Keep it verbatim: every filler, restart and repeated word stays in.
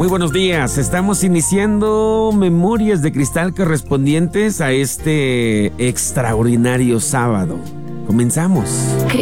Muy buenos días, estamos iniciando Memorias de Cristal correspondientes a este extraordinario sábado. Comenzamos.